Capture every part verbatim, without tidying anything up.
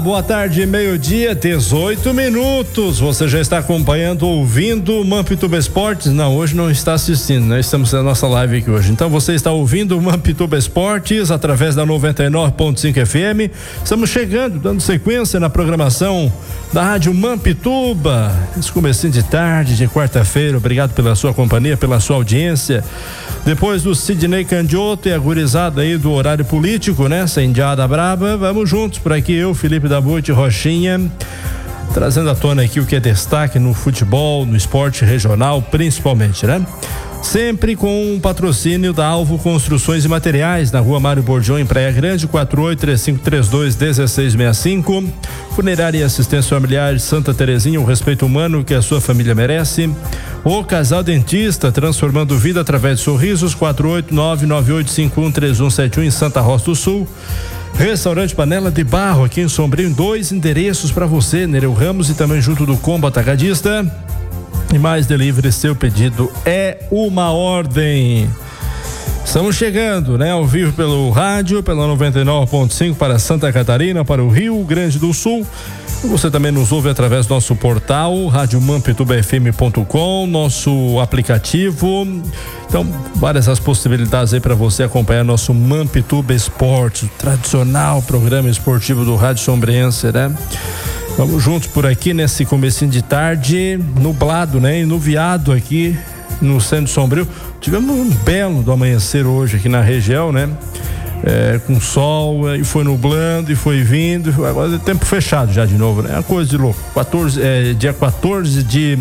boa tarde, meio-dia, dezoito minutos. Você já está acompanhando, ouvindo o Mampituba Esportes? Não, hoje não está assistindo, né? Estamos na nossa live aqui hoje. Então você está ouvindo o Mampituba Esportes através da noventa e nove ponto cinco F M. Estamos chegando, dando sequência na programação da Rádio Mampituba. Esse comecinho de tarde, de quarta-feira. Obrigado pela sua companhia, pela sua audiência. Depois do Sidney Candioto e a gurizada aí do horário político, né? Essa indiada braba, vamos juntos por aqui, eu, Felipe Dabute, Rochinha, trazendo à tona aqui o que é destaque no futebol, no esporte regional, principalmente, né? Sempre com um patrocínio da Alvo Construções e Materiais, na rua Mário Bordião, em Praia Grande, quatro oito três cinco três dois um seis seis cinco. Funerária e assistência familiar Santa Terezinha, o respeito humano que a sua família merece. O Casal Dentista, transformando vida através de sorrisos, quatro oito nove nove oito cinco um três um sete um, em Santa Rosa do Sul. Restaurante Panela de Barro, aqui em Sombrio, dois endereços para você, Nereu Ramos e também junto do Combo Atacadista. E mais delivery, seu pedido é uma ordem. Estamos chegando, né, ao vivo pelo rádio, pela noventa e nove ponto cinco para Santa Catarina, para o Rio Grande do Sul. Você também nos ouve através do nosso portal, rádio mampituba f m ponto com, nosso aplicativo. Então, várias as possibilidades aí para você acompanhar nosso Mampituba Esportes, o tradicional programa esportivo do Rádio Sombriense, né? Vamos juntos por aqui nesse comecinho de tarde, nublado, né? Enuviado aqui no centro de Sombrio. Tivemos um belo do amanhecer hoje aqui na região, né? É, com sol, e foi nublando, e foi vindo, agora é tempo fechado já de novo, né? É uma coisa de louco. quatorze, é, dia quatorze de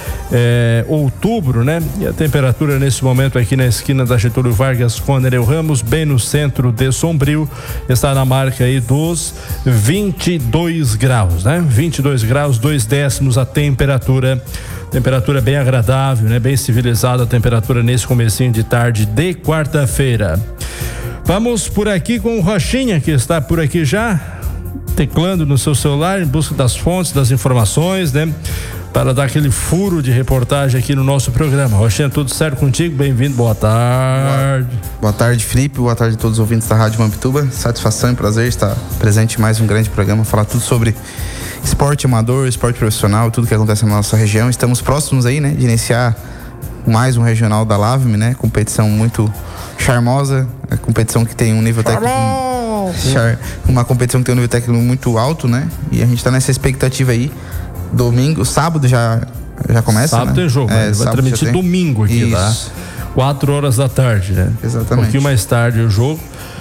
é, outubro, né? E a temperatura nesse momento aqui na esquina da Getúlio Vargas com Nereu Ramos, bem no centro de Sombrio, está na marca aí dos vinte e dois graus, né? vinte e dois graus, dois décimos a temperatura. Temperatura bem agradável, né? Bem civilizada a temperatura nesse comecinho de tarde de quarta-feira. Vamos por aqui com o Rochinha, que está por aqui já, teclando no seu celular em busca das fontes, das informações, né? Para dar aquele furo de reportagem aqui no nosso programa. Rochinha, tudo certo contigo? Bem-vindo, boa tarde. Boa, boa tarde, Felipe, boa tarde a todos os ouvintes da Rádio Mampituba. Satisfação e prazer estar presente em mais um grande programa, falar tudo sobre esporte amador, esporte profissional, tudo que acontece na nossa região. Estamos próximos aí, né, de iniciar mais um regional da LAVME, né? Competição muito charmosa, a competição que tem um nível técnico, char, uma competição que tem um nível técnico muito alto, né? E a gente tá nessa expectativa aí. Domingo, sábado já já começa, sábado né? tem jogo, é, vai transmitir domingo aqui, tá? Quatro horas da tarde, né? Exatamente. Um pouquinho mais tarde o jogo.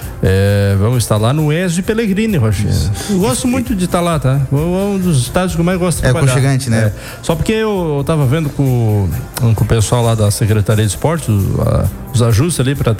É, vamos estar lá no Ezio Pellegrini, Rochinha. Eu gosto muito de estar lá, tá? É um dos estádios que eu mais gosto de é trabalhar. É aconchegante, né? É. Só porque eu, eu tava vendo com, com o pessoal lá da Secretaria de Esportes, os, os ajustes ali para